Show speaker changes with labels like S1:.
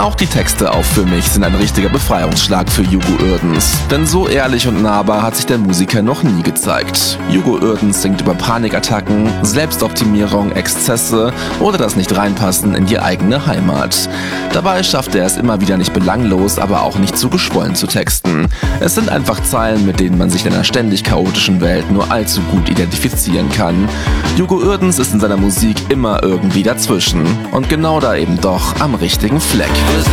S1: Auch die Texte auf Für mich sind ein richtiger Befreiungsschlag für Hugo Uerdens. Denn so ehrlich und nahbar hat sich der Musiker noch nie gezeigt. Hugo Uerdens singt über Panikattacken, Selbstoptimierung, Exzesse oder das Nicht-Reinpassen in die eigene Heimat. Dabei schafft er es immer wieder nicht belanglos, aber auch nicht zu geschwollen zu texten. Es sind einfach Zeilen, mit denen man sich in einer ständig chaotischen Welt nur allzu gut identifizieren kann. Hugo Uerdens ist in seiner Musik immer irgendwie dazwischen. Und genau da eben doch am richtigen Fleck.